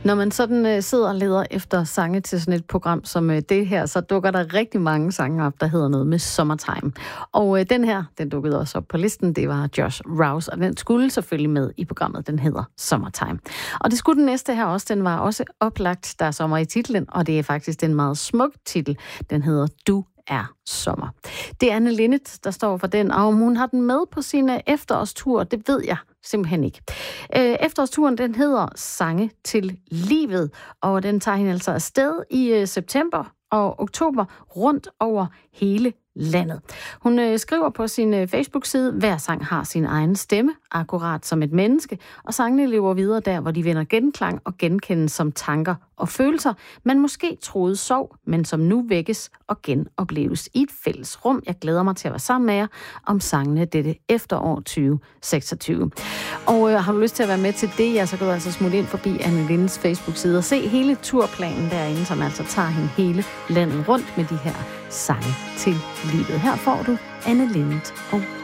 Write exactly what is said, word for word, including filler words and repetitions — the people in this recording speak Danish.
Når man sådan øh, sidder og leder efter sange til sådan et program som øh, det her, så dukker der rigtig mange sange op, der hedder noget med Summertime. Og øh, den her, den dukkede også op på listen, det var Josh Rouse, og den skulle selvfølgelig med i programmet, den hedder Summertime. Og det skulle den næste her også, den var også oplagt, der er sommer i titlen, og det er faktisk en meget smuk titel, den hedder Du er sommer. Det er Anne Linnet, der står for den, og om hun har den med på sine efterårstur, det ved jeg simpelthen ikke. Efterårsturen, den hedder Sange til livet, og den tager hende altså afsted i september og oktober rundt over hele landet. Hun øh, skriver på sin øh, Facebook-side, hver sang har sin egen stemme, akkurat som et menneske, og sangene lever videre der, hvor de vender genklang og genkendes som tanker og følelser, man måske troede sov, men som nu vækkes og genopleves i et fælles rum. Jeg glæder mig til at være sammen med jer om sangene dette efterår tyve seksogtyve. Og øh, har du lyst til at være med til det, ja, så kan du altså smutte ind forbi Anne Lindens Facebook-side og se hele turplanen derinde, som altså tager hende hele landet rundt med de her sange til livet. Her får du Anne Lindet og